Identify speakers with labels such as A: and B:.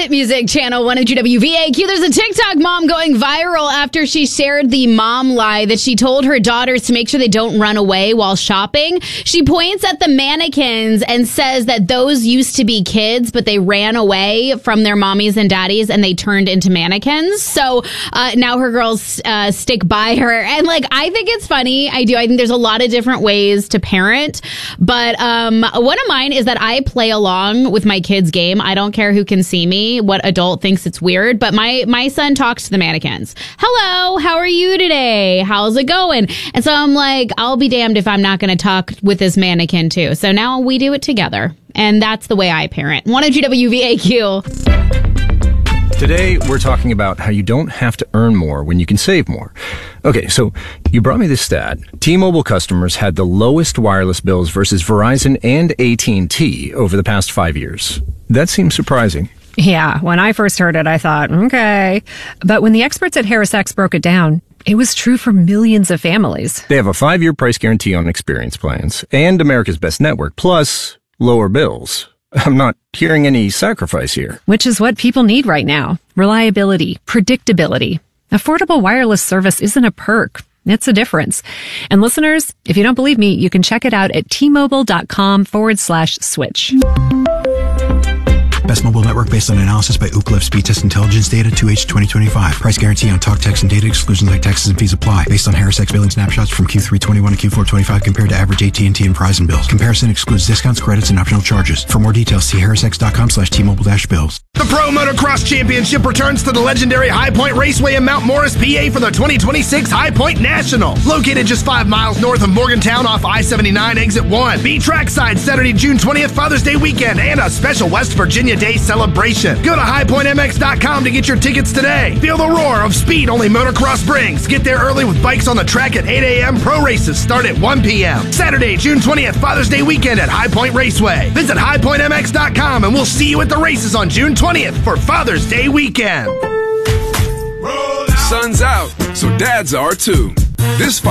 A: Hit Music Channel 102 WVAQ. There's a TikTok mom going viral after she shared the mom lie that she told her daughters to make sure they don't run away while shopping. She points at the mannequins and says that those used to be kids, but they ran away from their mommies and daddies and they turned into mannequins. So now her girls stick by her. And I think it's funny. I do. I think there's a lot of different ways to parent. But one of mine is that I play along with my kids' game. I don't care who can see me, what adult thinks it's weird, but my son talks to the mannequins. Hello, how are you today? How's it going? And so I'm like, I'll be damned if I'm not going to talk with this mannequin too. So now we do it together. And that's the way I parent. 102 WVAQ.
B: Today, we're talking about how you don't have to earn more when you can save more. Okay, so you brought me this stat. T-Mobile customers had the lowest wireless bills versus Verizon and AT&T over the past 5 years. That seems surprising.
C: Yeah, when I first heard it, I thought, okay. But when the experts at HarrisX broke it down, it was true for millions of families.
B: They have a 5-year price guarantee on experience plans and America's Best Network, plus lower bills. I'm not hearing any sacrifice here.
C: Which is what people need right now. Reliability, predictability. Affordable wireless service isn't a perk. It's a difference. And listeners, if you don't believe me, you can check it out at T-Mobile.com/switch.
D: Best mobile network based on analysis by Ookla Speed Test Intelligence data 2H 2025. Price guarantee on talk, text, and data exclusions like taxes and fees apply. Based on HarrisX billing snapshots from Q3 21 to Q4 25 compared to average AT&T and Verizon bills. Comparison excludes discounts, credits, and optional charges. For more details, see harrisx.com/T-Mobile-bills.
E: The Pro Motocross Championship returns to the legendary High Point Raceway in Mount Morris, PA for the 2026 High Point National. Located just 5 miles north of Morgantown off I-79 Exit 1. Be trackside Saturday, June 20th, Father's Day weekend, and a special West Virginia Day celebration. Go to highpointmx.com to get your tickets today. Feel the roar of speed only motocross brings. Get there early with bikes on the track at 8 a.m. Pro races start at 1 p.m. Saturday, June 20th, Father's Day weekend at High Point Raceway. Visit highpointmx.com and we'll see you at the races on June 20th for Father's Day weekend.
F: Sun's out, so dads are too. This